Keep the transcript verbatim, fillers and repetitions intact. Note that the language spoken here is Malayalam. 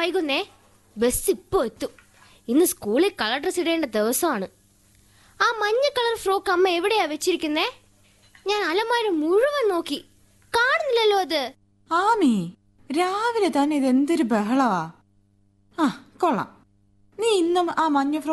വൈകുന്നേ. ബസ് ഇപ്പോ എത്തും. ഇന്ന് സ്കൂളിൽ കളർ ഡ്രസ് ഇടേണ്ട ദിവസമാണ്. ആ മഞ്ഞ കളർ ഫ്രോക്ക് അമ്മ എവിടെയാ വെച്ചിരിക്കുന്നേ? ഞാൻ അലമാര മുഴുവൻ നോക്കി, കാണുന്നില്ലല്ലോ അത്. ആമി, രാവിലെ തന്നെ ഇതെന്തൊരു ബഹളവാ. ആ കൊള്ളാം, നീ ഇന്നും ആ മഞ്ഞ ഫ്രോക്ക്